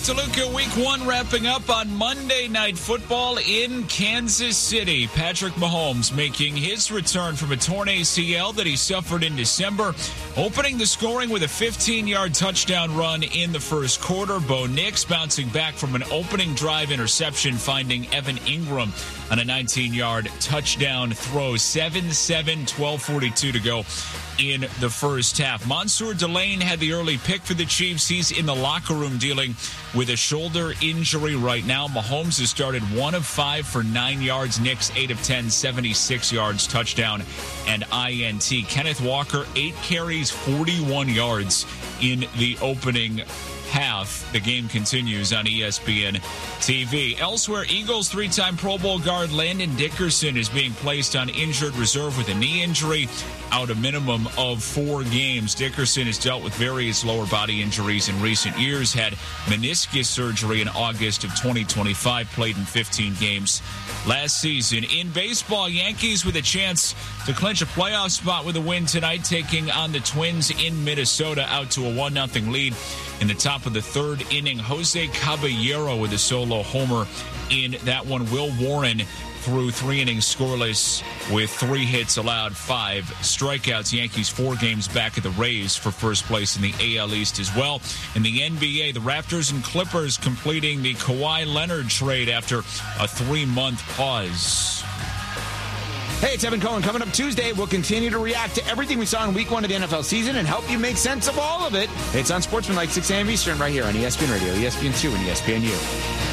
DeLuca, Week 1 wrapping up on Monday Night Football in Kansas City. Patrick Mahomes making his return from a torn ACL that he suffered in December, opening the scoring with a 15-yard touchdown run in the first quarter. Bo Nix bouncing back from an opening drive interception, finding Evan Ingram on a 19-yard touchdown throw. 7-7, 12:42 to go in the first half. Mansour Delane had the early pick for the Chiefs. He's in the locker room dealing with a shoulder injury right now. Mahomes has started 1 of 5 for 9 yards. Nix 8 of 10, 76 yards, touchdown and INT. Kenneth Walker 8 carries, 41 yards in the opening half. The game continues on ESPN TV. Elsewhere, Eagles 3-time Pro Bowl guard Landon Dickerson is being placed on injured reserve with a knee injury, out a minimum of 4 games. Dickerson has dealt with various lower body injuries in recent years, had meniscus surgery in August of 2025, played in 15 games last season. In baseball, Yankees with a chance to clinch a playoff spot with a win tonight, taking on the Twins in Minnesota, out to a 1-0 lead in the top of the third inning. Jose Caballero with a solo homer in that one. Will Warren through 3 innings scoreless with 3 hits allowed, 5 strikeouts. Yankees 4 games back at the Rays for first place in the AL East as well. In the NBA, the Raptors and Clippers completing the Kawhi Leonard trade after a 3-month pause. Hey, it's Evan Cohen. Coming up Tuesday, we'll continue to react to everything we saw in Week 1 of the NFL season and help you make sense of all of it. It's on Sportsmanlike, 6 a.m. Eastern, right here on ESPN Radio, ESPN2, and ESPNU.